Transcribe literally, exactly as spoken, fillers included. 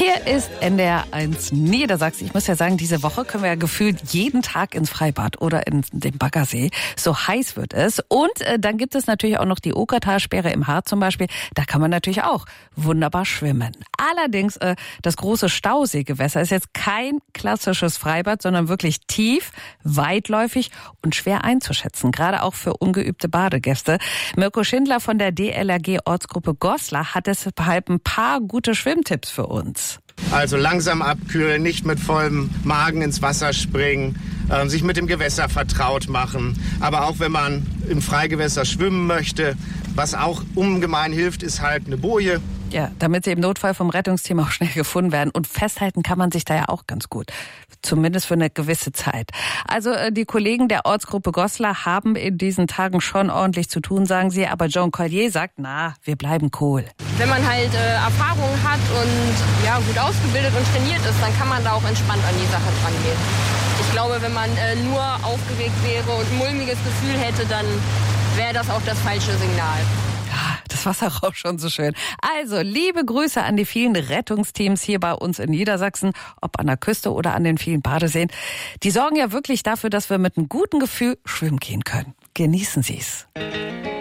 Hier ist N D R eins Niedersachsen. Ich muss ja sagen, diese Woche können wir ja gefühlt jeden Tag ins Freibad oder in den Baggersee. So heiß wird es. Und äh, dann gibt es natürlich auch noch die Okertalsperre im Harz zum Beispiel. Da kann man natürlich auch wunderbar schwimmen. Allerdings, äh, das große Stauseegewässer ist jetzt kein klassisches Freibad, sondern wirklich tief, weitläufig und schwer einzuschätzen. Gerade auch für ungeübte Badegäste. Mirko Schindler von der D L R G-Ortsgruppe Goslar hat deshalb ein paar gute Schwimmtipps für uns. Also langsam abkühlen, nicht mit vollem Magen ins Wasser springen, äh, sich mit dem Gewässer vertraut machen. Aber auch wenn man im Freigewässer schwimmen möchte, was auch ungemein hilft, ist halt eine Boje. Ja, damit sie im Notfall vom Rettungsteam auch schnell gefunden werden. Und festhalten kann man sich da ja auch ganz gut. Zumindest für eine gewisse Zeit. Also äh, die Kollegen der Ortsgruppe Goslar haben in diesen Tagen schon ordentlich zu tun, sagen sie. Aber Joan Collier sagt, na, wir bleiben cool. Wenn man halt äh, Erfahrung hat und ja, gut ausgebildet und trainiert ist, dann kann man da auch entspannt an die Sache dran gehen. Ich glaube, wenn man äh, nur aufgeregt wäre und ein mulmiges Gefühl hätte, dann wäre das auch das falsche Signal. Das Wasser auch schon so schön. Also, liebe Grüße an die vielen Rettungsteams hier bei uns in Niedersachsen, ob an der Küste oder an den vielen Badeseen. Die sorgen ja wirklich dafür, dass wir mit einem guten Gefühl schwimmen gehen können. Genießen Sie es.